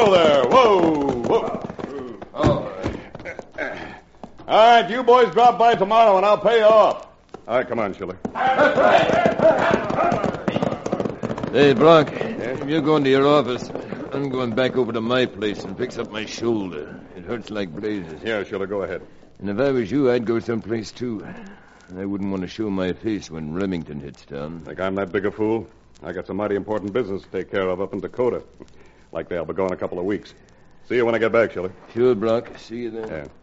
Whoa there. Whoa. All right, you boys drop by tomorrow and I'll pay you off. All right, come on, Schiller. Hey, Blanc, if you're going to your office, I'm going back over to my place and fix up my shoulder. It hurts like blazes. Yeah, Schiller, go ahead. And if I was you, I'd go someplace, too. I wouldn't want to show my face when Remington hits town. Think I'm that big a fool? I got some mighty important business to take care of up in Dakota. Like they'll be gone a couple of weeks. See you when I get back, Schiller. Sure, Blanc. See you then. Yeah.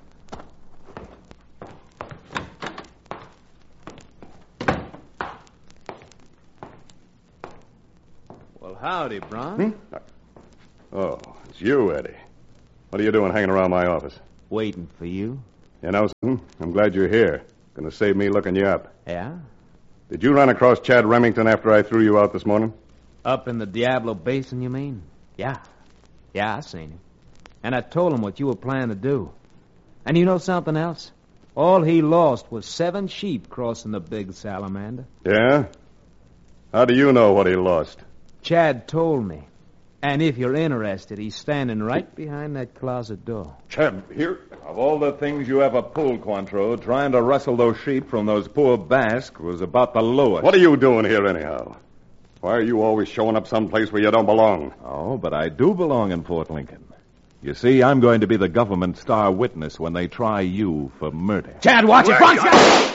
Well, howdy, Bron. Oh, it's you, Eddie. What are you doing hanging around my office? Waiting for you. You know something? I'm glad you're here. Gonna save me looking you up. Yeah? Did you run across Chad Remington after I threw you out this morning? Up in the Diablo Basin, you mean? Yeah. Yeah, I seen him. And I told him what you were planning to do. And you know something else? All he lost was 7 sheep crossing the big salamander. Yeah? How do you know what he lost? Chad told me. And if you're interested, he's standing right behind that closet door. Chad, here? Of all the things you ever pulled, Cointreau, trying to rustle those sheep from those poor Basques was about the lowest. What are you doing here, anyhow? Why are you always showing up someplace where you don't belong? Oh, but I do belong in Fort Lincoln. You see, I'm going to be the government star witness when they try you for murder. Chad, watch it! Watch it!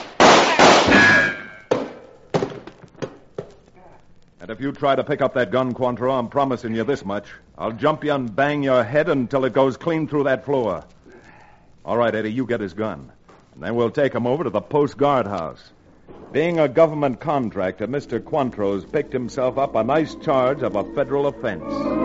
And if you try to pick up that gun, Cointreau, I'm promising you this much. I'll jump you and bang your head until it goes clean through that floor. All right, Eddie, you get his gun. And then we'll take him over to the post guardhouse. Being a government contractor, Mr. Cointreau's picked himself up a nice charge of a federal offense.